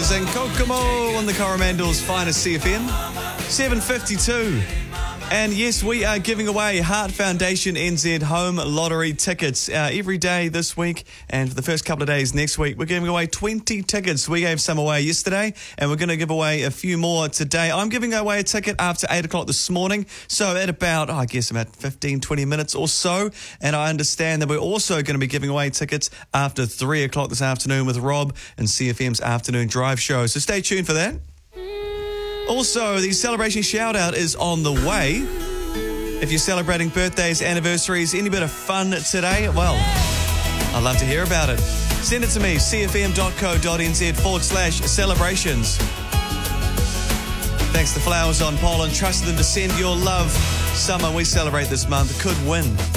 Flowers and Kokomo on the Coromandel's finest CFM. 7:52. And yes, we are giving away Heart Foundation NZ Home Lottery tickets every day this week. And for the first couple of days next week, we're giving away 20 tickets. We gave some away yesterday, and we're going to give away a few more today. I'm giving away a ticket after 8 o'clock this morning. So at about 15, 20 minutes or so. And I understand that we're also going to be giving away tickets after 3 o'clock this afternoon with Rob and CFM's Afternoon Drive Show. So stay tuned for that. Also, the celebration shout-out is on the way. If you're celebrating birthdays, anniversaries, any bit of fun today, well, I'd love to hear about it. Send it to me, cfm.co.nz/celebrations. Thanks to Flowers on Poland. Trust them to send your love. Someone we celebrate this month could win